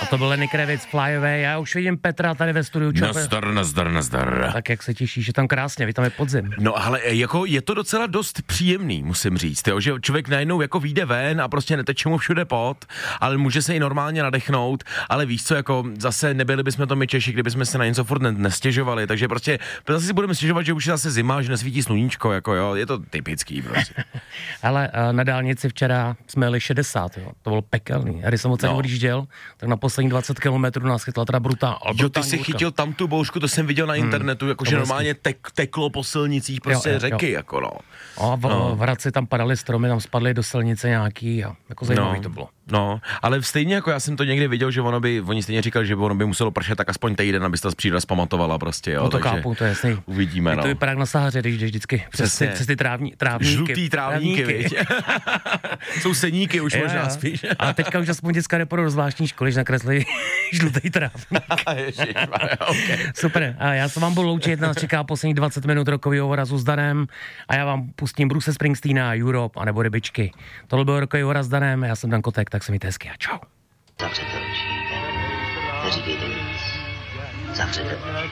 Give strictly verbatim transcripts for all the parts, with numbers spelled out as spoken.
to byl Lenny Kravitz, Fly Away. Já už vidím Petra tady ve studiu. Nazdar, nazdar, nazdar. Tak jak se těší, že tam krásně, vy tam je podzim. No ale jako je to docela dost příjemný, musím říct, jo, že člověk najednou jako vyjde ven a prostě neteče mu všude pot, ale může se i normálně nadechnout, ale víš co, jako zase nebyli bychom to my Češi, kdybychom se na něco furt nestěžovali, takže prostě zase si budeme stěžovat, že už je zase zima, že nesvítí sluníčko, jako jo, je to typický prostě. Ale na dálnici včera jsme jeli šedesát, jo, to bylo pekelný. A když jsem odsaď no. odjížděl, tak na poslední dvacet kilometrů nás chytla teda brutál. Jo, ty jsi chytil tam tu bouřku, to jsem viděl na internetu, hmm, jakože normálně tek, teklo po silnicích prostě jo, jo, řeky, jo. jako no. A v, no. v Hradci tam padaly stromy, tam spadly do silnice nějaký a jako zajímavý no. to bylo. No, ale stejně jako já jsem to někdy viděl, že ono by, oni stejně říkali, že ono by muselo pršet tak aspoň týden, aby se ta příroda zpamatovala prostě, jo. No to chápu, to je jasný. Uvidíme, no. To vypadá jak na Sahaře, když jdeš vždycky přes ty, přes ty trávní, trávníky. Žlutý trávníky, viď? Jsou seníky už možná já. spíš. A teďka už aspoň děcka nepůjdu do zvláštní školy, že nakreslí žlutý trávník. okay. Super, a já se vám budu loučit, nás čeká poslední dvacet minut rokovýho horazu s Danem a já vám pustím Bruce Springsteena, Europe, anebo Rybičky. Tohle byl rokový horaz s Danem, já jsem Dan Kotek, tak se mějte hezky a čau. Zavřete oči. Neříkejte nic. Zavřete oči.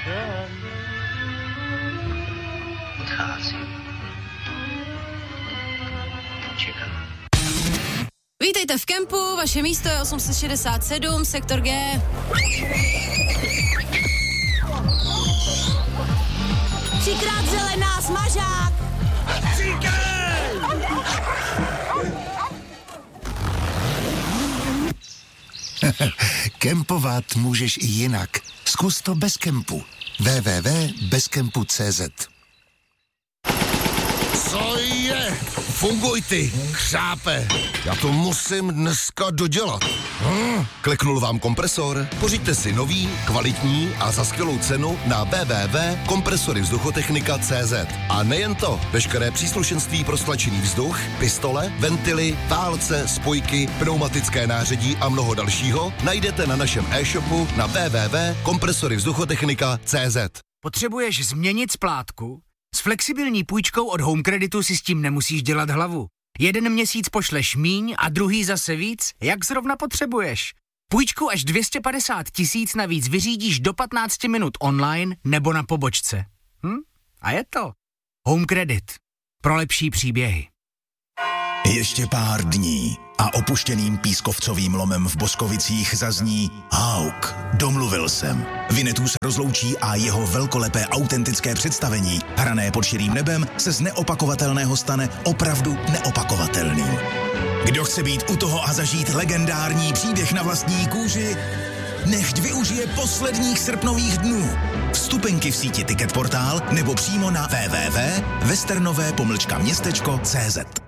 Odcházím. Čekám. Vítejte v kempu, vaše místo je osm set šedesát sedm, sektor G. Třikrát zelená, smažák. Kempovat můžeš i jinak. Zkus to bez kempu. w w w tečka bez kempu tečka c z. Co je? Funguj ty, chřápe. Já to musím dneska dodělat. Hm? Kliknul vám kompresor? Pořiďte si nový, kvalitní a za skvělou cenu na w w w tečka kompresory vzduchotechnika tečka c z. A nejen to, veškeré příslušenství pro stlačený vzduch, pistole, ventily, válce, spojky, pneumatické nářadí a mnoho dalšího najdete na našem e-shopu na w w w tečka kompresory vzduchotechnika tečka c z. Potřebuješ změnit splátku? S flexibilní půjčkou od Home Creditu si s tím nemusíš dělat hlavu. Jeden měsíc pošleš míň a druhý zase víc, jak zrovna potřebuješ. Půjčku až dvě stě padesát tisíc navíc vyřídíš do patnáct minut online nebo na pobočce. Hm? A je to. Home Credit. Pro lepší příběhy. Ještě pár dní a opuštěným pískovcovým lomem v Boskovicích zazní Hauk, domluvil jsem. Vinetů se rozloučí a jeho velkolepé autentické představení, hrané pod širým nebem, se z neopakovatelného stane opravdu neopakovatelným. Kdo chce být u toho a zažít legendární příběh na vlastní kůži, nechť využije posledních srpnových dnů. Vstupenky v síti Ticketportál nebo přímo na w w w tečka westernové pomlčka městečko tečka c z.